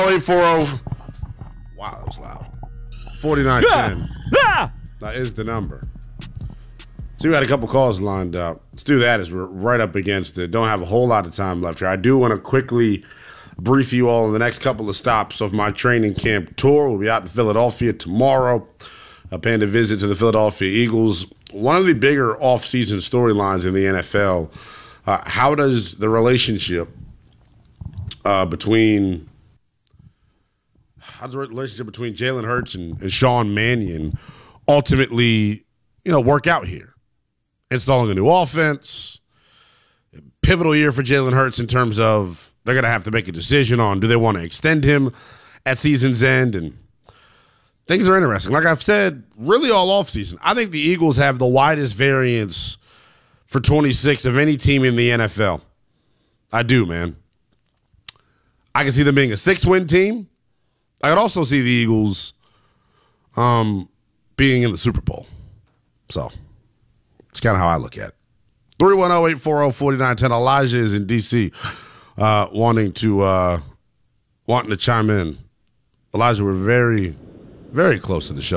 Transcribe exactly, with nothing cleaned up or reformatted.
oh, eight four oh. Wow, that was loud. forty-nine ten. That is the number. So we had a couple calls lined up. Let's do that as we're right up against it. Don't have a whole lot of time left here. I do want to quickly brief you all on the next couple of stops of my training camp tour. We'll be out in Philadelphia tomorrow. I plan to visit to the Philadelphia Eagles. One of the bigger off-season storylines in the N F L. Uh, how does the relationship uh, between how's the relationship between Jalen Hurts and, and Sean Mannion ultimately, you know, work out here? Installing a new offense, pivotal year for Jalen Hurts in terms of they're going to have to make a decision on do they want to extend him at season's end, and things are interesting. Like I've said, really all offseason, I think the Eagles have the widest variance for twenty-six of any team in the N F L. I do, man. I can see them being a six-win team. I could also see the Eagles um, being in the Super Bowl. So it's kind of how I look at it. three one zero, eight four zero, four nine one zero. Elijah is in D C uh, wanting to uh, wanting to chime in. Elijah, we're very, very close to the show.